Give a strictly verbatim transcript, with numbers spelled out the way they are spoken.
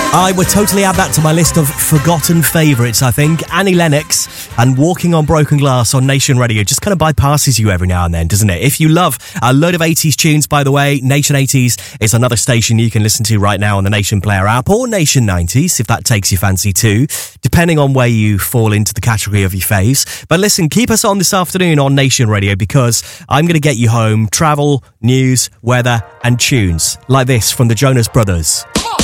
I would totally add that to my list of forgotten favourites, I think. Annie Lennox and Walking on Broken Glass on Nation Radio just kind of bypasses you every now and then, doesn't it? If you love a load of eighties tunes, by the way, Nation eighties is another station you can listen to right now on the Nation Player app, or Nation nineties, if that takes your fancy too, depending on where you fall into the category of your faves. But listen, keep us on this afternoon on Nation Radio, because I'm going to get you home travel, news, weather and tunes like this from the Jonas Brothers.